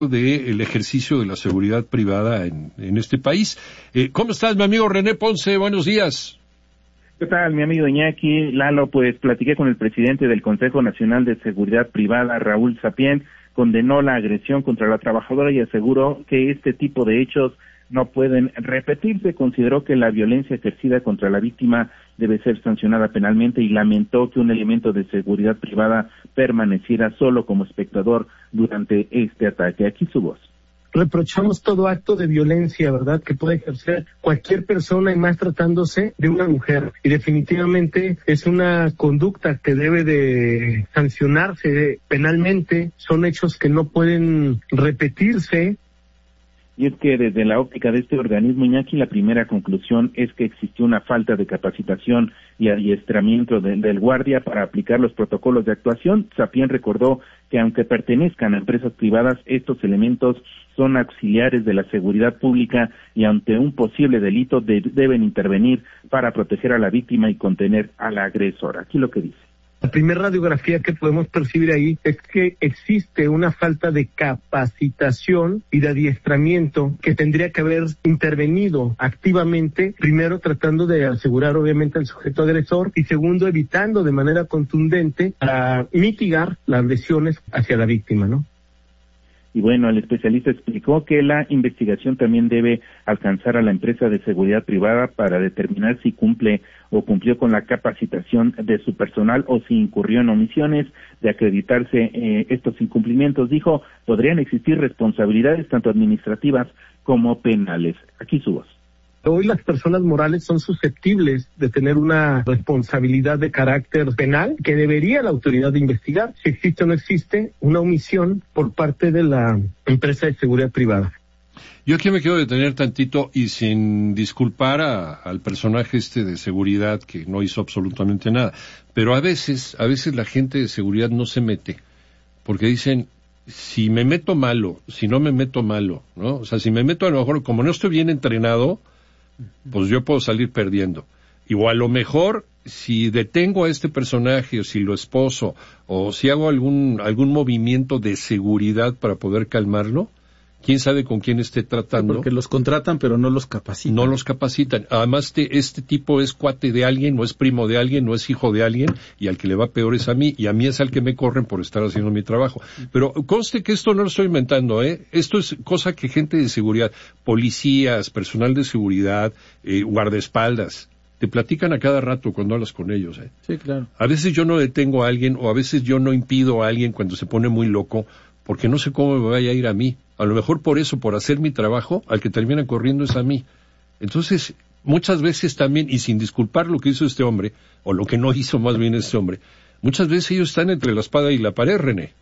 del ejercicio de la seguridad privada en este país. ¿Cómo estás, mi amigo René Ponce? Buenos días. ¿Qué tal, mi amigo Iñaki? Lalo, pues platiqué con el presidente del Consejo Nacional de Seguridad Privada, Raúl Sapien, condenó la agresión contra la trabajadora y aseguró que este tipo de hechos no pueden repetirse. Consideró que la violencia ejercida contra la víctima debe ser sancionada penalmente y lamentó que un elemento de seguridad privada permaneciera solo como espectador durante este ataque. Aquí su voz. Reprochamos todo acto de violencia, ¿verdad?, que puede ejercer cualquier persona y más tratándose de una mujer. Y definitivamente es una conducta que debe de sancionarse penalmente. Son hechos que no pueden repetirse. Y es que desde la óptica de este organismo, Iñaki, la primera conclusión es que existió una falta de capacitación y adiestramiento del guardia para aplicar los protocolos de actuación. Sapien recordó que aunque pertenezcan a empresas privadas, estos elementos son auxiliares de la seguridad pública y ante un posible delito deben intervenir para proteger a la víctima y contener al agresor. Aquí lo que dice. La primera radiografía que podemos percibir ahí es que existe una falta de capacitación y de adiestramiento que tendría que haber intervenido activamente, primero tratando de asegurar obviamente al sujeto agresor y segundo evitando de manera contundente para mitigar las lesiones hacia la víctima, ¿no? Y bueno, el especialista explicó que la investigación también debe alcanzar a la empresa de seguridad privada para determinar si cumple o cumplió con la capacitación de su personal o si incurrió en omisiones. De acreditarse estos incumplimientos, dijo, podrían existir responsabilidades tanto administrativas como penales. Aquí su voz. Hoy las personas morales son susceptibles de tener una responsabilidad de carácter penal que debería la autoridad de investigar si existe o no existe una omisión por parte de la empresa de seguridad privada. Yo aquí me quiero detener tantito y sin disculpar al personaje de seguridad que no hizo absolutamente nada, pero a veces la gente de seguridad no se mete porque dicen, si me meto malo, si no me meto malo, ¿no? O sea, si me meto a lo mejor, como no estoy bien entrenado, pues yo puedo salir perdiendo. O a lo mejor, si detengo a este personaje, o si lo esposo, o si hago algún movimiento de seguridad para poder calmarlo, quién sabe con quién esté tratando. Porque los contratan, pero no los capacitan. No los capacitan. Además, este tipo es cuate de alguien, no es primo de alguien, no es hijo de alguien, y al que le va peor es a mí, y a mí es al que me corren por estar haciendo mi trabajo. Pero conste que esto no lo estoy inventando, Esto es cosa que gente de seguridad, policías, personal de seguridad, guardaespaldas, te platican a cada rato cuando hablas con ellos, Sí, claro. A veces yo no detengo a alguien, o a veces yo no impido a alguien cuando se pone muy loco, porque no sé cómo me vaya a ir a mí. A lo mejor por eso, por hacer mi trabajo, al que termina corriendo es a mí. Entonces, muchas veces también, y sin disculpar lo que hizo este hombre, o lo que no hizo más bien este hombre, muchas veces ellos están entre la espada y la pared, René.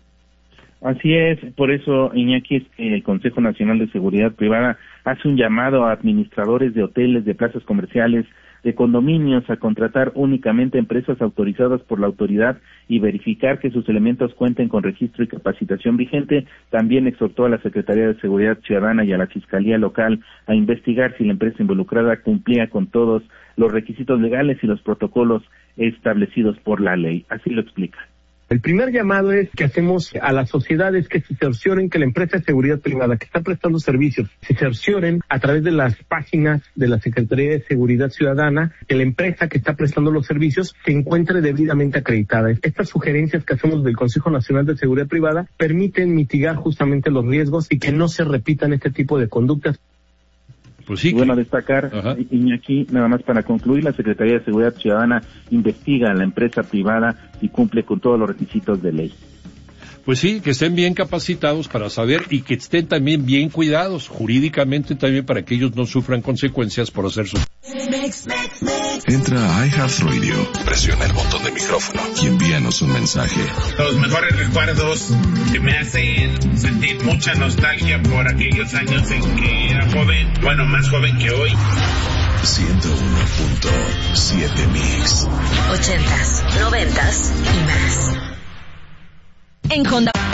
Así es, por eso, Iñaki, es que el Consejo Nacional de Seguridad Privada hace un llamado a administradores de hoteles, de plazas comerciales, de condominios a contratar únicamente empresas autorizadas por la autoridad y verificar que sus elementos cuenten con registro y capacitación vigente. También exhortó a la Secretaría de Seguridad Ciudadana y a la Fiscalía Local a investigar si la empresa involucrada cumplía con todos los requisitos legales y los protocolos establecidos por la ley. Así lo explica. El primer llamado que hacemos a la sociedad es que se cercioren que la empresa de seguridad privada que está prestando servicios, se cercioren a través de las páginas de la Secretaría de Seguridad Ciudadana que la empresa que está prestando los servicios se encuentre debidamente acreditada. Estas sugerencias que hacemos del Consejo Nacional de Seguridad Privada permiten mitigar justamente los riesgos y que no se repitan este tipo de conductas. Pues sí. Bueno, destacar, Iñaki, nada más para concluir, la Secretaría de Seguridad Ciudadana investiga a la empresa privada y cumple con todos los requisitos de ley. Pues sí, que estén bien capacitados para saber y que estén también bien cuidados jurídicamente también para que ellos no sufran consecuencias por hacer su... Entra a iHeartRadio, presiona el botón de micrófono y envíanos un mensaje. Los mejores recuerdos que me hacen sentir mucha nostalgia por aquellos años en que era joven, bueno, más joven que hoy. 101.7 Mix. 80s, 90s y más. En Honda